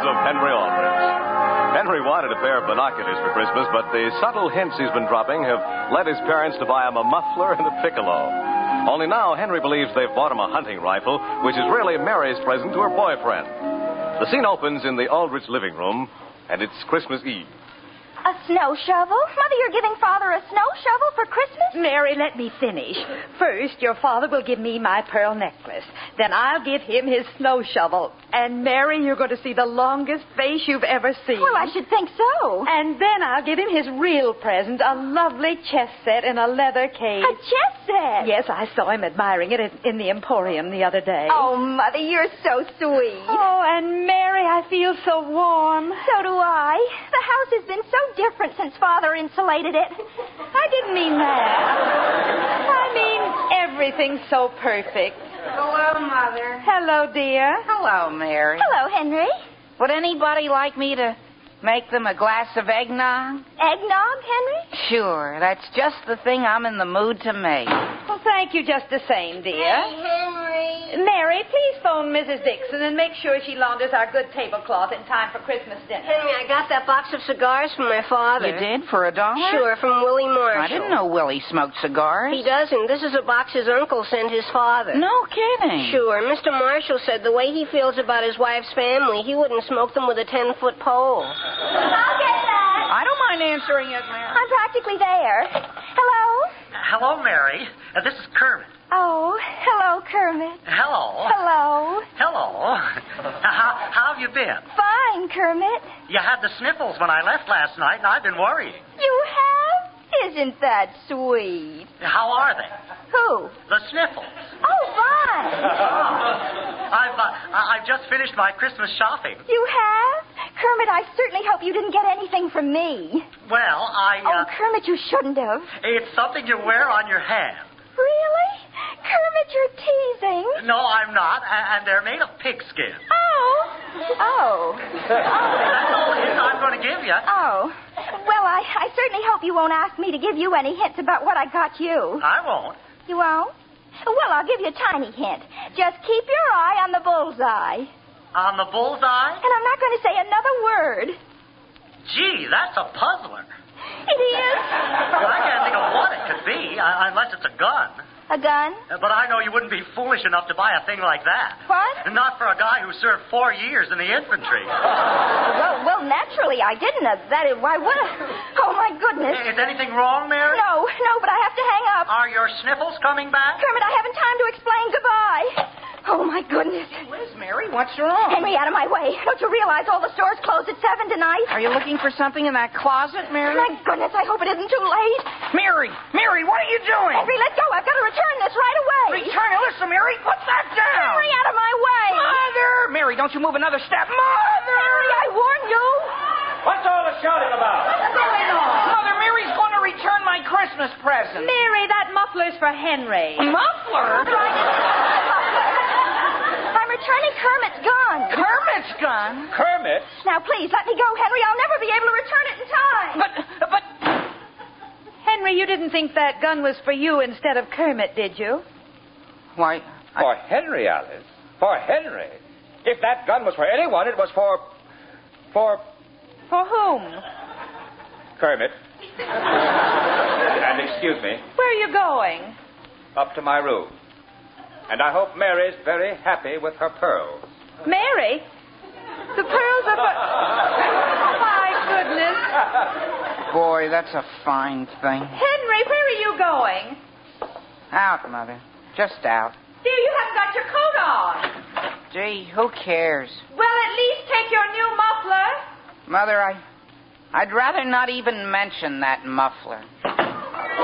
of Henry Aldrich. Henry wanted a pair of binoculars for Christmas, but the subtle hints he's been dropping have led his parents to buy him a muffler and a piccolo. Only now, Henry believes they've bought him a hunting rifle, which is really Mary's present to her boyfriend. The scene opens in the Aldrich living room, and it's Christmas Eve. A snow shovel? Mother, you're giving Father a snow shovel for Christmas? Mary, let me finish. First, your father will give me my pearl necklace. Then I'll give him his snow shovel. And, Mary, you're going to see the longest face you've ever seen. Well, I should think so. And then I'll give him his real present, a lovely chess set in a leather case. A chess set? Yes, I saw him admiring it in the Emporium the other day. Oh, Mother, you're so sweet. Oh, and Mary, I feel so warm. So do I. The house has been so different since Father insulated it. I didn't mean that. I mean everything's so perfect. Hello, Mother. Hello, dear. Hello, Mary. Hello, Henry. Would anybody like me to make them a glass of eggnog? Eggnog, Henry? Sure. That's just the thing I'm in the mood to make. Well, thank you just the same, dear. Henry. Mary, please phone Mrs. Dixon and make sure she launders our good tablecloth in time for Christmas dinner. Henry, I got that box of cigars from my father. You did? For $1? Sure, from Willie Marshall. I didn't know Willie smoked cigars. He doesn't. This is a box his uncle sent his father. No kidding. Sure. Mr. Marshall said the way he feels about his wife's family, he wouldn't smoke them with a 10-foot pole. I'll get that. I don't mind answering it, Mary. I'm practically there. Hello? Hello, Mary. This is Kermit. Oh, hello, Kermit. Hello. Hello. Hello. How have you been? Fine, Kermit. You had the sniffles when I left last night, and I've been worrying. You have? Isn't that sweet? How are they? Who? The sniffles. Oh, fine. I've just finished my Christmas shopping. You have? Kermit, I certainly hope you didn't get anything from me. Well, Oh, Kermit, you shouldn't have. It's something you wear on your hand. Really? Kermit, you're teasing. No, I'm not, and they're made of pigskin. Oh. That's all the hint I'm going to give you. Oh. Well, I certainly hope you won't ask me to give you any hints about what I got you. I won't. You won't? Well, I'll give you a tiny hint. Just keep your eye on the bullseye. On the bullseye? And I'm not going to say another word. Gee, that's a puzzler. It is. I can't think of what it could be, unless it's a gun. A gun? But I know you wouldn't be foolish enough to buy a thing like that. What? Not for a guy who served 4 years in the infantry. Well, naturally, I didn't. Why would I? Oh, my goodness. Is anything wrong, Mary? No, but I have to hang up. Are your sniffles coming back? Kermit, I haven't time to explain. Goodbye. Oh, my goodness. Liz, Mary, what's wrong? Henry, out of my way. Don't you realize all the stores close at 7 tonight? Are you looking for something in that closet, Mary? My goodness, I hope it isn't too late. Mary, what are you doing? Henry, let go. I've got to return this right away. Return it. Listen, Mary, put that down. Henry, out of my way. Mother! Mary, don't you move another step. Mother! Henry, I warn you. What's all the shouting about? What's going on? Mother, Mary's going to return my Christmas present. Mary, that muffler's for Henry. Muffler? I'm returning Kermit's gun. Kermit's gun? Kermit? Now, please, let me go, Henry. I'll never be able to return it in time. But... Henry, you didn't think that gun was for you instead of Kermit, did you? Why... For Henry, Alice. For Henry. If that gun was for anyone, it was for... For whom? Kermit. And excuse me. Where are you going? Up to my room. And I hope Mary's very happy with her pearls. Mary? The pearls are for... Oh, my goodness. Boy, that's a fine thing. Henry, where are you going? Out, Mother. Just out. Dear, you haven't got your coat on. Gee, who cares? Well, at least take your new muffler. Mother, I'd rather not even mention that muffler.